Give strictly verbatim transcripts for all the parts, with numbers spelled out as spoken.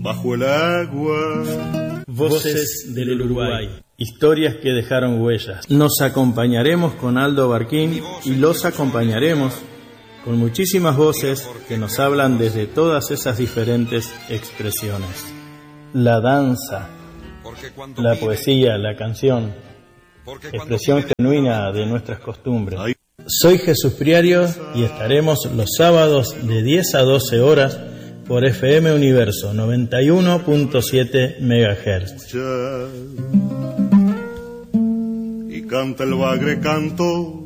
bajo el agua. Voces del Uruguay, historias que dejaron huellas. Nos acompañaremos con Aldo Barquín y los acompañaremos con muchísimas voces que nos hablan desde todas esas diferentes expresiones. La danza, la poesía, la canción, expresión genuina de nuestras costumbres. Soy Jesús Priario y estaremos los sábados de diez a doce horas por F M Universo noventa y uno punto siete megahertz. Y canta el bagre canto.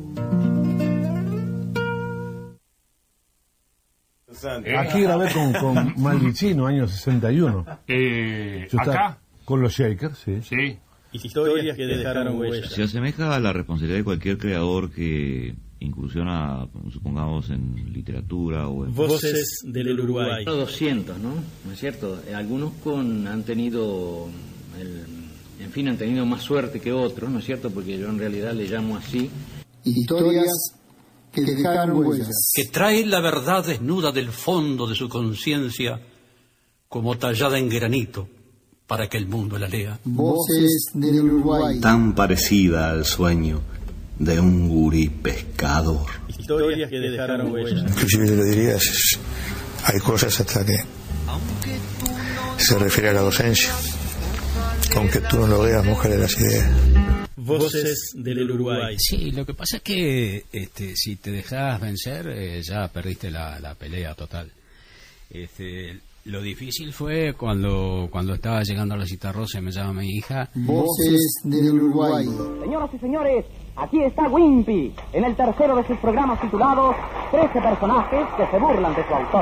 Aquí grabé con, con Malvicino, año sesenta y uno. Eh, ¿Acá? Con los Shakers, sí. Sí. Historias que dejaron huellas. Se asemeja a la responsabilidad de cualquier creador que incursiona, supongamos, en literatura o en... Voces del Uruguay. doscientos, ¿no? ¿No es cierto? Algunos con han tenido, el, en fin, han tenido más suerte que otros, ¿no es cierto? Porque yo en realidad le llamo así. Historias que dejaron huellas. Que trae la verdad desnuda del fondo de su conciencia como tallada en granito para que el mundo la lea. Voces del Uruguay. Tan parecida al sueño de un gurí pescador. Historias que dejaron huellas. Inclusive te lo diría, es, hay cosas hasta que se refiere a la docencia. Aunque tú no lo veas, mójale las ideas. Voces del Uruguay. Sí, lo que pasa es que este, si te dejas vencer, eh, ya perdiste la, la pelea total. Este, lo difícil fue cuando cuando estaba llegando a la Citarrosa y me llama mi hija. Voces del Uruguay. Señoras y señores, aquí está Wimpy, en el tercero de sus programas titulados trece personajes que se burlan de su autor.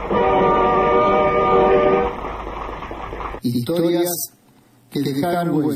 Historias que dejaron huellas.